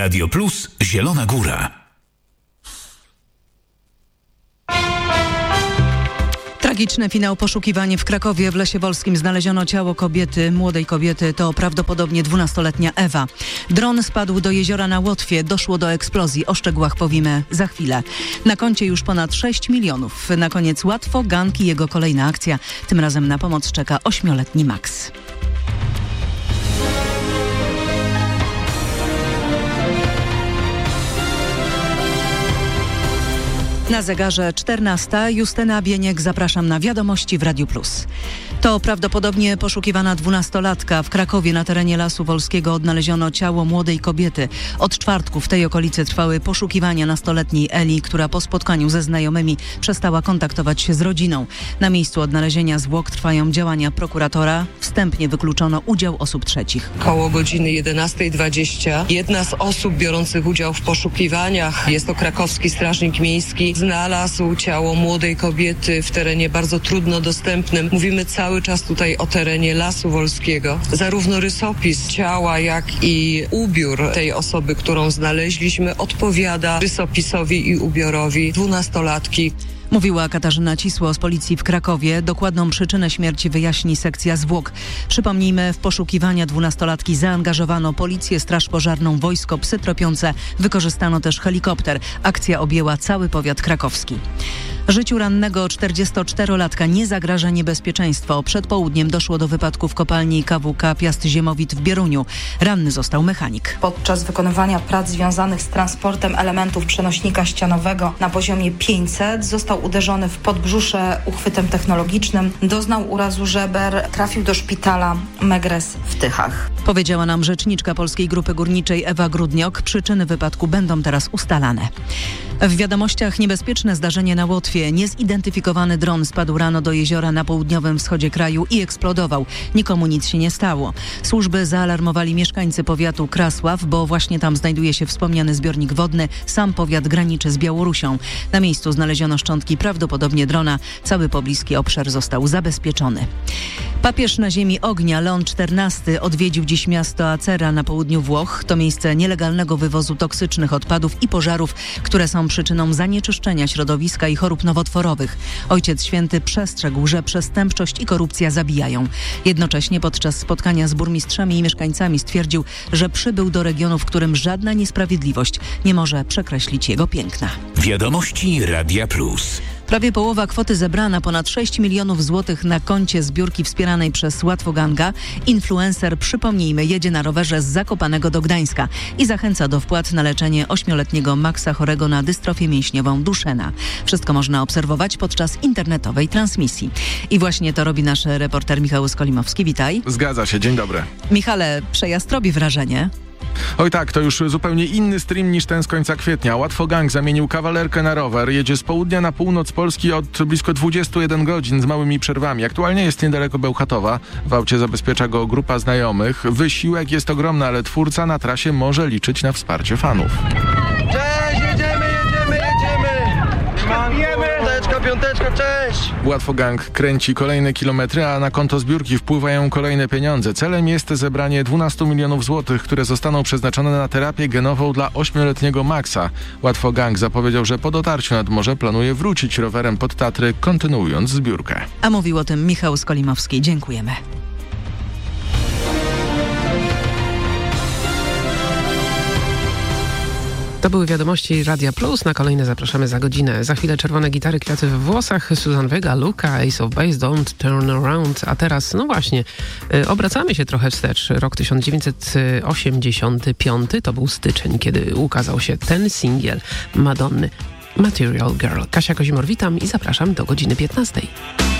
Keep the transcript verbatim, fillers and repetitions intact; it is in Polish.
Radio Plus Zielona Góra. Tragiczny finał poszukiwań w Krakowie. W Lesie Wolskim znaleziono ciało kobiety, młodej kobiety. To prawdopodobnie dwunastoletnia Ewa. Dron spadł do jeziora na Łotwie. Doszło do eksplozji. O szczegółach powiemy za chwilę. Na koncie już ponad sześć milionów. Na koniec Łatwo Gang i jego kolejna akcja. Tym razem na pomoc czeka ośmioletni Max. Na zegarze czternasta. Justyna Bieniek, zapraszam na wiadomości w Radiu Plus. To prawdopodobnie poszukiwana dwunastolatka. W Krakowie na terenie Lasu Wolskiego odnaleziono ciało młodej kobiety. Od czwartku w tej okolicy trwały poszukiwania nastoletniej Eli, która po spotkaniu ze znajomymi przestała kontaktować się z rodziną. Na miejscu odnalezienia zwłok trwają działania prokuratora. Wstępnie wykluczono udział osób trzecich. Koło godziny jedenasta dwadzieścia jedna z osób biorących udział w poszukiwaniach, jest to krakowski strażnik miejski, znalazł ciało młodej kobiety w terenie bardzo trudno dostępnym. Mówimy cały czas tutaj o terenie Lasu Wolskiego. Zarówno rysopis ciała, jak i ubiór tej osoby, którą znaleźliśmy, odpowiada rysopisowi i ubiorowi dwunastolatki. Mówiła Katarzyna Cisło z policji w Krakowie. Dokładną przyczynę śmierci wyjaśni sekcja zwłok. Przypomnijmy, w poszukiwania dwunastolatki zaangażowano policję, straż pożarną, wojsko, psy tropiące. Wykorzystano też helikopter. Akcja objęła cały powiat krakowski. Życiu rannego czterdziestoczterolatka nie zagraża niebezpieczeństwo. Przed południem doszło do wypadku w kopalni K W K Piast-Ziemowit w Bieruniu. Ranny został mechanik. Podczas wykonywania prac związanych z transportem elementów przenośnika ścianowego na poziomie pięćset został uderzony w podbrzusze uchwytem technologicznym. Doznał urazu żeber, trafił do szpitala Megres w Tychach. Powiedziała nam rzeczniczka Polskiej Grupy Górniczej Ewa Grudniok. Przyczyny wypadku będą teraz ustalane. W wiadomościach niebezpieczne zdarzenie na Łotwie. Niezidentyfikowany dron spadł rano do jeziora na południowym wschodzie kraju i eksplodował. Nikomu nic się nie stało. Służby zaalarmowali mieszkańcy powiatu Krasław, bo właśnie tam znajduje się wspomniany zbiornik wodny. Sam powiat graniczy z Białorusią. Na miejscu znaleziono szczątki prawdopodobnie drona. Cały pobliski obszar został zabezpieczony. Papież na ziemi ognia Leon czternasty odwiedził dziś miasto Acera na południu Włoch. To miejsce nielegalnego wywozu toksycznych odpadów i pożarów, które są przyczyną zanieczyszczenia środowiska i chorób nowotworowych. Ojciec Święty przestrzegł, że przestępczość i korupcja zabijają. Jednocześnie podczas spotkania z burmistrzami i mieszkańcami stwierdził, że przybył do regionu, w którym żadna niesprawiedliwość nie może przekreślić jego piękna. Wiadomości Radia Plus. Prawie połowa kwoty zebrana, ponad sześć milionów złotych na koncie zbiórki wspieranej przez Łatwo Ganga. Influencer, przypomnijmy, jedzie na rowerze z Zakopanego do Gdańska i zachęca do wpłat na leczenie ośmioletniego Maxa chorego na dystrofię mięśniową Duchenne. Wszystko można obserwować podczas internetowej transmisji. I właśnie to robi nasz reporter Michał Skolimowski. Witaj. Zgadza się, dzień dobry. Michale, przejazd robi wrażenie. Oj tak, to już zupełnie inny stream niż ten z końca kwietnia. Łatwo Gang zamienił kawalerkę na rower. Jedzie z południa na północ Polski od blisko dwudziestu jeden godzin z małymi przerwami. Aktualnie jest niedaleko Bełchatowa. W aucie zabezpiecza go grupa znajomych. Wysiłek jest ogromny, ale twórca na trasie może liczyć na wsparcie fanów. Cześć, jedziemy, jedziemy, jedziemy! Piąteczka, piąteczka, cześć! Łatwo Gang kręci kolejne kilometry, a na konto zbiórki wpływają kolejne pieniądze. Celem jest zebranie dwunastu milionów złotych, które zostaną przeznaczone na terapię genową dla ośmioletniego Maxa. Łatwo Gang zapowiedział, że po dotarciu nad morze planuje wrócić rowerem pod Tatry, kontynuując zbiórkę. A mówił o tym Michał Skolimowski. Dziękujemy. To były wiadomości Radia Plus. Na kolejne zapraszamy za godzinę. Za chwilę czerwone gitary, kwiaty w włosach, Susan Vega, Luka, Ace of Base, Don't Turn Around. A teraz, no właśnie, yy, obracamy się trochę wstecz. Rok tysiąc dziewięćset osiemdziesiąty piąty to był styczeń, kiedy ukazał się ten singiel Madonny, Material Girl. Kasia Kozimor, witam i zapraszam do godziny piętnastej.